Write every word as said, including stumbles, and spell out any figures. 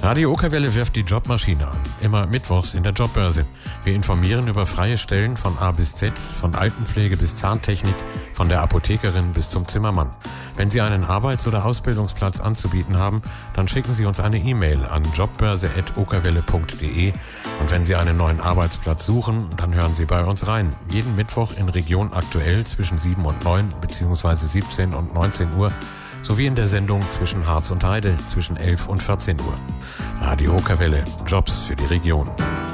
Radio Okerwelle wirft die Jobmaschine an, immer mittwochs in der Jobbörse. Wir informieren über freie Stellen von A bis Z, von Altenpflege bis Zahntechnik, von der Apothekerin bis zum Zimmermann. Wenn Sie einen Arbeits- oder Ausbildungsplatz anzubieten haben, dann schicken Sie uns eine E-Mail an jobbörse at okerwelle punkt de. Und wenn Sie einen neuen Arbeitsplatz suchen, dann hören Sie bei uns rein. Jeden Mittwoch in Region Aktuell zwischen sieben und neun bzw. siebzehn und neunzehn Uhr. Sowie in der Sendung zwischen Harz und Heide zwischen elf und vierzehn Uhr. Radio Okerwelle, Jobs für die Region.